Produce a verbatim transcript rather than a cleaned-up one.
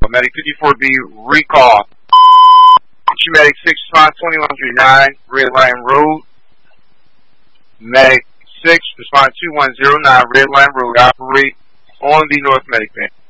Medic fifty-four B, recall. Medic six, response twenty-one thirty-nine, Red Line Road. Medic six, response two one zero nine, Red Line Road, operate on the North Medic Band.